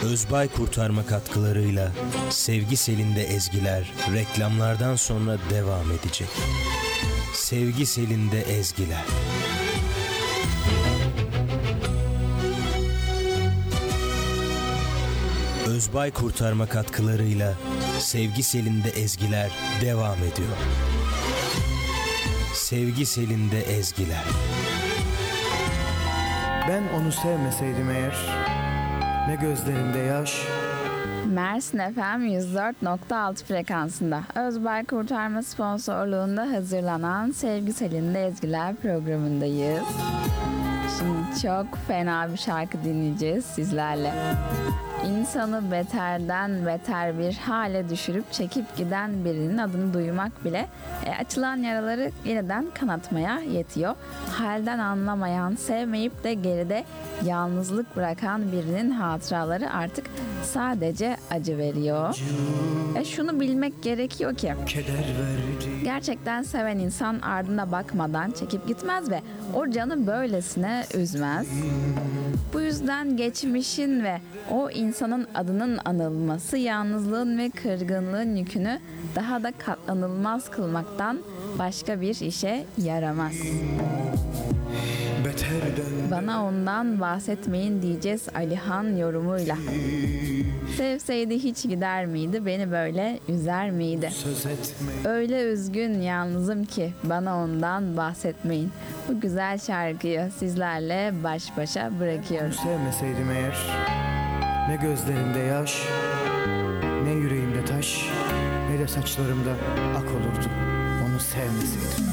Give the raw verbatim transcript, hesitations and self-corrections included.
Özbay Kurtarma katkılarıyla Sevgi Selinde Ezgiler reklamlardan sonra devam edecek. Sevgi Selinde Ezgiler. Özbay Kurtarma katkılarıyla Sevgi Selinde Ezgiler devam ediyor. Sevgi Selinde Ezgiler. Ben onu sevmeseydim eğer, ne gözlerinde yaş. Mersin F M yüz dört nokta altı frekansında Özbay Kurtarma sponsorluğunda hazırlanan Sevgi Selinde Ezgiler programındayız. Şimdi çok fena bir şarkı dinleyeceğiz sizlerle. İnsanı beterden beter bir hale düşürüp çekip giden birinin adını duymak bile e, açılan yaraları yeniden kanatmaya yetiyor. Halden anlamayan, sevmeyip de geride yalnızlık bırakan birinin hatıraları artık sadece acı veriyor. E şunu bilmek gerekiyor ki gerçekten seven insan ardına bakmadan çekip gitmez ve o canı böylesine üzmez. Bu yüzden geçmişin ve o insanın adının anılması yalnızlığın ve kırgınlığın yükünü daha da katlanılmaz kılmaktan başka bir işe yaramaz. Bana ondan bahsetmeyin diyeceğiz Alihan yorumuyla. Sevseydi hiç gider miydi, beni böyle üzer miydi? Öyle üzgün yalnızım ki bana ondan bahsetmeyin. Bu güzel şarkıyı sizlerle baş başa bırakıyorum. Onu sevmeseydim eğer, ne gözlerimde yaş, ne yüreğimde taş, ne de saçlarımda ak olurdu. Onu sevmeseydim.